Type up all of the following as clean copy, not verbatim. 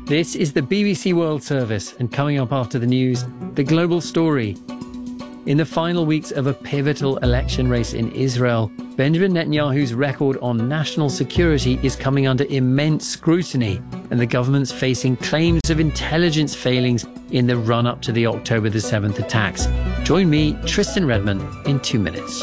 This is the BBC World Service, and coming up after the news, the global story. In the final weeks of a pivotal election race in Israel, Benjamin Netanyahu's record on national security is coming under immense scrutiny, and the government's facing claims of intelligence failings in the run-up to the October the 7th attacks. Join me, Tristan Redmond, in 2 minutes.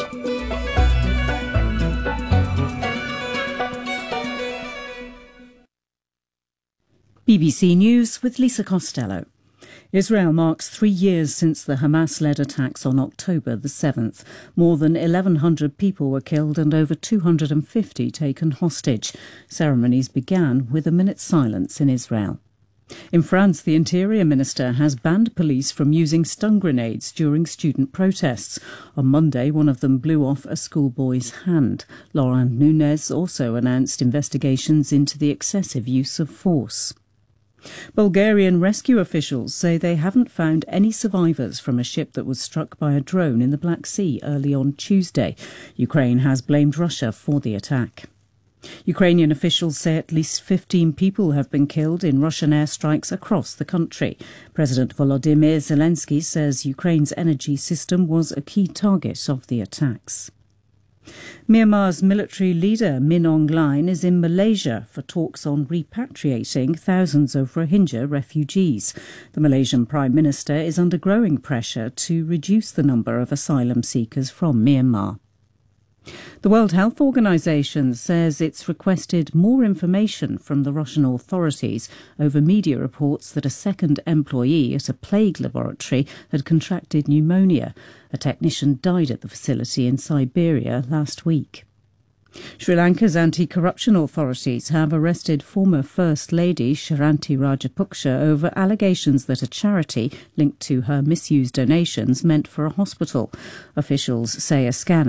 BBC News with Lisa Costello. Israel marks 3 years since the Hamas-led attacks on October the 7th. More than 1,100 people were killed and over 250 taken hostage. Ceremonies began with a minute's silence in Israel. In France, the Interior Minister has banned police from using stun grenades during student protests. On Monday, one of them blew off a schoolboy's hand. Laurent Nunez also announced investigations into the excessive use of force. Bulgarian rescue officials say they haven't found any survivors from a ship that was struck by a drone in the Black Sea early on Tuesday. Ukraine has blamed Russia for the attack. Ukrainian officials say at least 15 people have been killed in Russian airstrikes across the country. President Volodymyr Zelensky says Ukraine's energy system was a key target of the attacks. Myanmar's military leader Min Aung Hlaing is in Malaysia for talks on repatriating thousands of Rohingya refugees. The Malaysian Prime Minister is under growing pressure to reduce the number of asylum seekers from Myanmar. The World Health Organization says it's requested more information from the Russian authorities over media reports that a second employee at a plague laboratory had contracted pneumonia. A technician died at the facility in Siberia last week. Sri Lanka's anti-corruption authorities have arrested former First Lady Shanti Rajapaksa over allegations that a charity linked to her misused donations meant for a hospital. Officials say a scanner